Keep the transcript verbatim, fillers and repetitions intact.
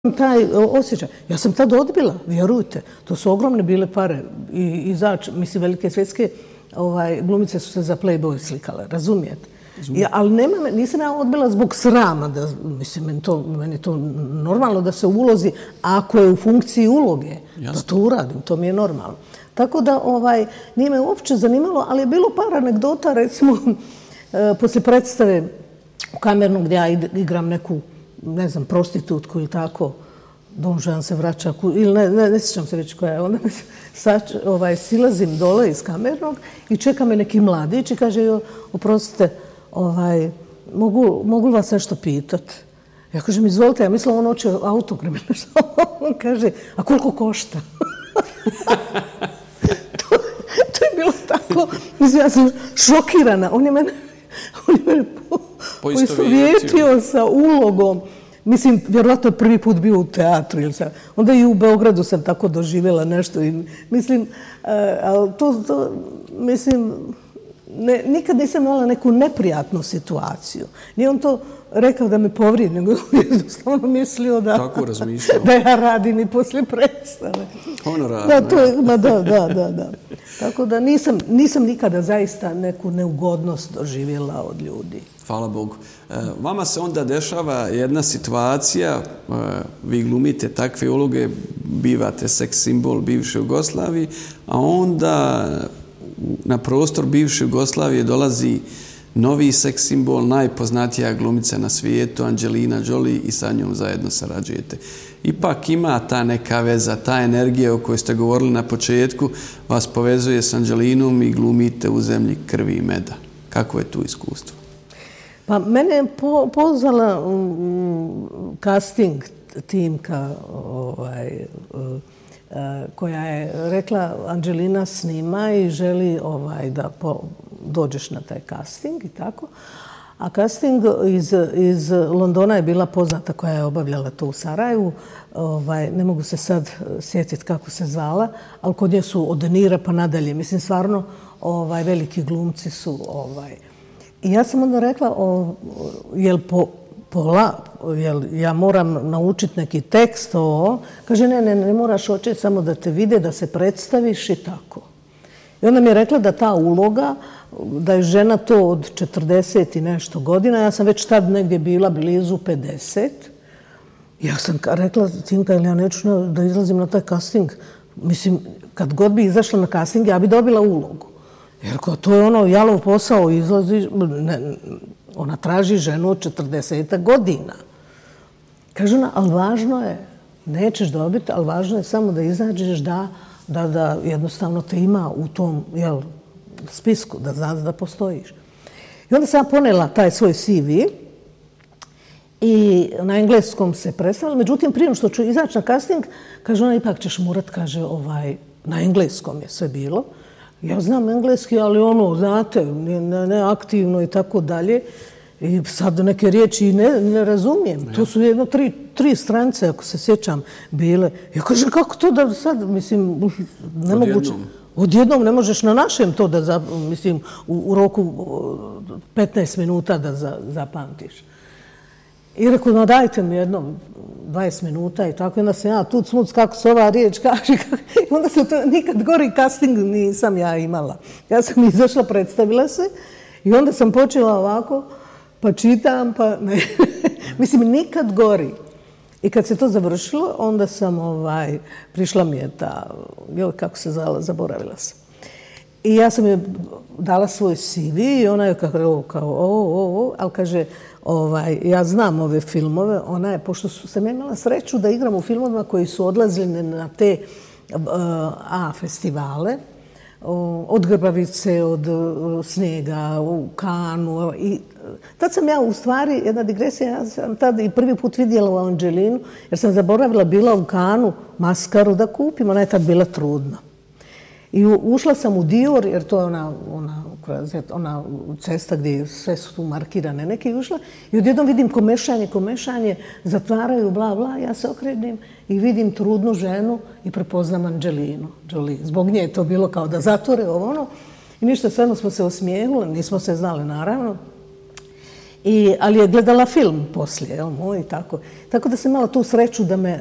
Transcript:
taj osjećaj. Ja sam tad odbila, vjerujte. To su ogromne bile pare. I, i zač, mislim, velike svjetske ovaj, glumice su se za Playboy slikale, razumijete? Ja, ali nema, nisam ja odbila zbog srama. Da, mislim, meni to, meni to normalno da se ulozi, ako je u funkciji uloge, Jasne. da to uradim, to mi je normalno. Tako da ovaj, nije me uopće zanimalo, ali je bilo par anegdota, recimo, e, poslije predstave u Kamernu gdje ja igram neku, ne znam, prostitutku ili tako, Don Juan se vraća, ili ne, ne, ne sjećam se već koja je, onda me sač, ovaj, silazim dole iz Kamernog i čeka me neki mladić i kaže, jo, oprostite, ovaj, mogu, mogu li vas nešto pitat? Ja kažem, izvolite, ja mislim on hoće autogram ili nešto. On kaže, a koliko košta? to, to je bilo tako, mislim, ja sam šokirana. On je mene, on je mene po, poistovjetio sa ulogom. Mislim, vjerojatno je prvi put bio u teatru. Ili sam, onda i u Beogradu sam tako doživjela nešto. I, mislim, ali to, to, mislim, ne, nikad nisam imala neku neprijatnu situaciju. Nije on to rekao da me povrijedi, nego je jednostavno mislio da, tako razmišljao. Da ja radim i poslije predstave. Ono radi. Da, to je, ma da, da, da, da. Tako da nisam, nisam nikada zaista neku neugodnost doživjela od ljudi. Hvala Bogu. Vama se onda dešava jedna situacija, vi glumite takve uloge, bivate seks simbol bivše Jugoslavije, a onda na prostor bivše Jugoslavije dolazi novi seks simbol, najpoznatija glumica na svijetu, Angelina Jolie, i sa njom zajedno sarađujete. Ipak ima ta neka veza, ta energija o kojoj ste govorili na početku, vas povezuje s Angelinom i glumite u zemlji krvi i meda. Kako je tu iskustvo? Pa mene je po, pozvala um, casting timka ovaj, uh, koja je rekla Angelina snima i želi ovaj, da po, dođeš na taj casting i tako. A casting iz, iz Londona je bila poznata koja je obavljala to u Sarajevu. Ovaj, ne mogu se sad sjetiti kako se zvala, ali kod nje su od Nira pa nadalje. Mislim, stvarno ovaj, veliki glumci su. Ovaj. I ja sam onda rekla, o, jel po, pola, jel ja moram naučiti neki tekst, o, kaže ne, ne, ne moraš očeti, samo da te vide, da se predstaviš i tako. I onda mi je rekla da ta uloga, da je žena to od četrdeset i nešto godina, ja sam već tad negdje bila blizu pedeset. Ja sam rekla, Tinka, ja neću da izlazim na taj casting. Mislim, kad god bi izašla na casting, ja bi dobila ulogu. Jer ko to je ono, jalov posao, izlazi, ne, ona traži ženu od četrdeset godina. Kaže ona, ali važno je, nećeš dobiti, ali važno je samo da izađeš, da, da, da jednostavno te ima u tom, jel, spisku, da znaš da postojiš. I onda sam ponela taj svoj C V i na engleskom se predstavila. Međutim, prije što ću izaći na casting, kaže ona, ipak ćeš morat, kaže, ovaj, na engleskom je sve bilo. Ja znam engleski, ali ono, znate, ne, ne aktivno i tako dalje. I sad neke riječi ne, ne razumijem. Ja. To su jedno tri, tri stranice, ako se sjećam, bile. Ja kažem, kako to da sad, mislim, nemoguće. Odjednom ne možeš na našem to da, za, mislim, u, u roku petnaest minuta da za, zapamtiš. I rekao, no dajte mi jedno dvadeset minuta i tako. I onda sam ja tu smuc kako se ova riječ kaže. I onda se to nikad gori casting nisam ja imala. Ja sam izašla, predstavila se i onda sam počela ovako, pa čitam, pa ne. Mislim, nikad gori. I kad se to završilo, onda sam ovaj, prišla mi je ta, joj, kako se zvala, zaboravila sam. I ja sam je dala svoj C V i ona je kao, kao o, o, o, ali kaže, ovaj, ja znam ove filmove, ona je, pošto su, sam imala sreću da igram u filmovima koji su odlazili na te uh, A festivale, od Grbavice, od Snijega, u Kanu. I tad sam ja u stvari, jedna digresija, ja sam tad i prvi put vidjela u Angelinu, jer sam zaboravila bila u Kanu maskaru da kupim, ona je tad bila trudna. I ušla sam u Dior, jer to je ona, ona, ona cesta gdje sve su tu markirane neke, i ušla i odjednom vidim komešanje, komešanje, zatvaraju, bla, bla, ja se okrenem i vidim trudnu ženu i prepoznam Angelinu Jolie. Zbog nje je to bilo kao da zatvore ovo ono. I ništa, sve smo se osmijehuli, nismo se znali naravno. I, ali je gledala film poslije, jel moj, tako. Tako da sam imala tu sreću da me